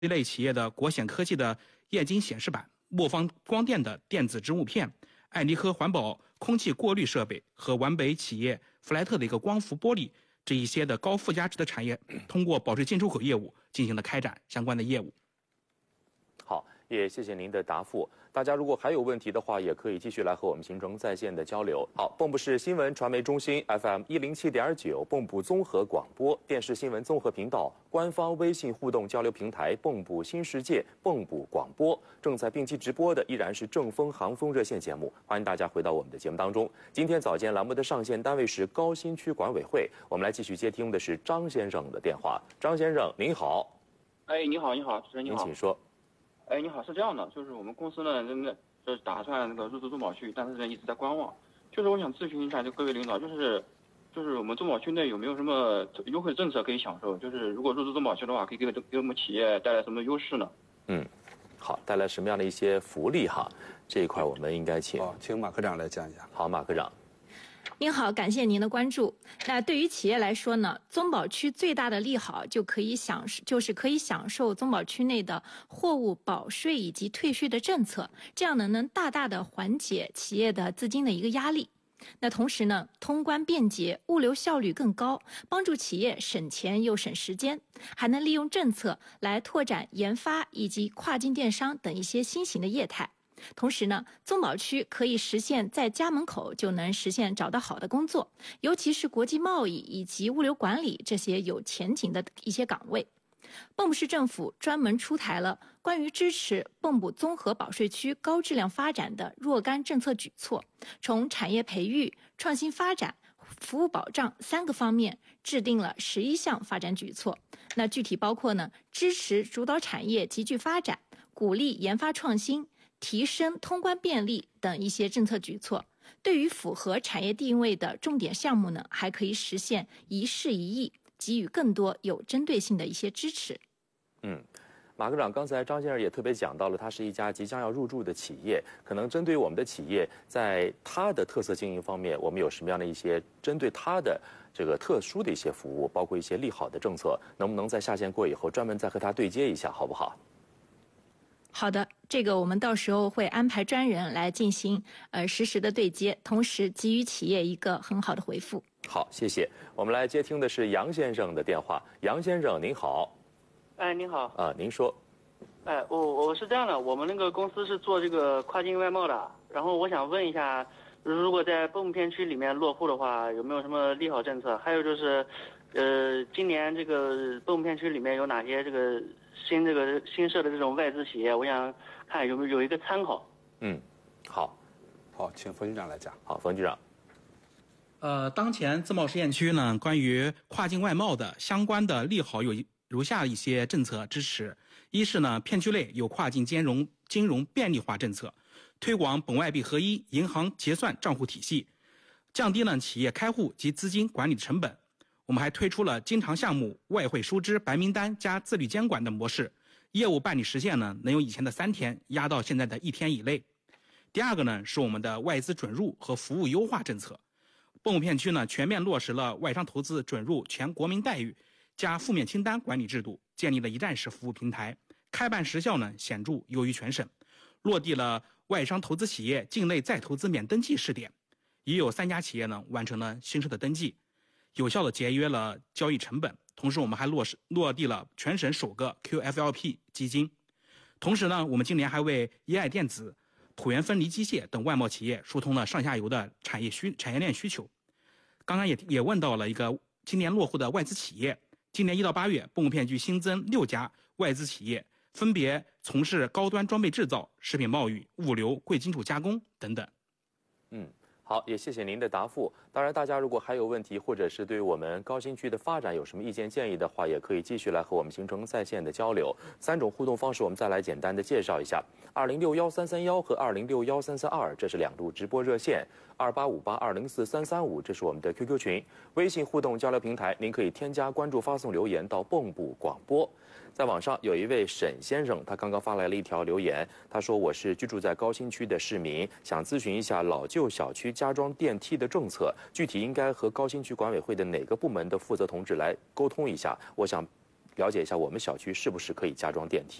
一类企业的国显科技的液晶显示板、墨方光电的电子植物片、爱尼科环保空气过滤设备和皖北企业弗莱特的一个光伏玻璃这一些的高附加值的产业，通过保税进出口业务进行了开展相关的业务。 好，也谢谢您的答复。大家如果还有问题的话，也可以继续来和我们形成在线的交流。好，蚌埠市新闻传媒中心 FM 107.9，蚌埠综合广播电视新闻综合频道官方微信互动交流平台蚌埠新世界蚌埠广播正在并期直播的依然是正风航风热线节目，欢迎大家回到我们的节目当中。今天早间栏目的上线单位是高新区管委会，我们来继续接听的是张先生的电话。张先生您好。 哎，你好，主持人你好。 您请说。 哎，你好，是这样的，就是我们公司呢，就是打算入驻中保区，但是呢一直在观望。就是我想咨询一下，就各位领导，就是我们中保区内有没有什么优惠政策可以享受？就是如果入驻中保区的话，可以给我们企业带来什么优势呢？ 好，带来什么样的一些福利哈？这一块我们应该请马科长来讲一下。 好，马科长。 您好，感谢您的关注。那对于企业来说呢，中保区最大的利好就是可以享受中保区内的货物保税以及退税的政策，这样能大大的缓解企业的资金的一个压力。那同时呢，通关便捷，物流效率更高，帮助企业省钱又省时间，还能利用政策来拓展研发以及跨境电商等一些新型的业态。同时呢，中保区可以实现在家门口就能实现找到好的工作，尤其是国际贸易以及物流管理这些有前景的一些岗位。蚌埠市政府专门出台了关于支持蚌埠综合保税区高质量发展的若干政策举措，从产业培育、创新发展、服务保障3个方面制定了11项发展举措。那具体包括呢，支持主导产业集聚发展，鼓励研发创新，提升通关便利等一些政策举措。对于符合产业定位的重点项目呢，还可以实现一事一议，给予更多有针对性的一些支持。 马科长，刚才张先生也特别讲到了，它是一家即将要入驻的企业，可能针对我们的企业，在它的特色经营方面，我们有什么样的一些针对它的这个特殊的一些服务，包括一些利好的政策，能不能在下线过以后专门再和它对接一下，好不好？ 好的，这个我们到时候会安排专人来进行实时的对接，同时给予企业一个很好的回复。 好，谢谢。我们来接听的是杨先生的电话。杨先生您好。 哎，您好。 您说。 哎，我是这样的，我们那个公司是做这个跨境外贸的，然后我想问一下，如果在蚌埠片区里面落户的话，有没有什么利好政策？还有就是，今年这个蚌埠片区里面有哪些这个新设的这种外资企业？我想看有没有一个参考。 好， 请冯局长来讲。 好，冯局长。 当前自贸试验区呢，关于跨境外贸的相关的利好有如下一些政策支持：一是呢，片区内有跨境金融便利化政策，推广本外币合一银行结算账户体系，降低了企业开户及资金管理成本。我们还推出了经常项目外汇输支白名单加自律监管的模式，业务办理时限呢能由以前的3天压到现在的1天以内。第二个呢是我们的外资准入和服务优化政策，蚌埠片区呢全面落实了外商投资准入全国民待遇加负面清单管理制度，建立了一站式服务平台，开办时效呢显著优于全省，落地了外商投资企业境内再投资免登记试点，已有3家企业呢完成了新车的登记，有效的节约了交易成本。同时我们还落地了全省首个 QFLP 基金。同时呢，我们今年还为一爱电子、椭圆分离机械等外贸企业疏通了上下游的产业链需求。刚刚也问到了一个今年落户的外资企业，今年1到8月，蚌埠片区新增6家外资企业，分别从事高端装备制造、食品贸易、物流、贵金属加工等等。 好，也谢谢您的答复。当然，大家如果还有问题，或者是对于我们高新区的发展有什么意见建议的话，也可以继续来和我们形成在线的交流。3种互动方式，我们再来简单的介绍一下：20613331和20613332，这是2路直播热线；2858204335，这是我们的 QQ 群。微信互动交流平台，您可以添加关注、发送留言到蚌埠广播。在网上有一位沈先生，他刚刚发来了一条留言，他说：“我是居住在高新区的市民，想咨询一下老旧小区加装电梯的政策，具体应该和高新区管委会的哪个部门的负责同志来沟通一下。我想了解一下我们小区是不是可以加装电梯。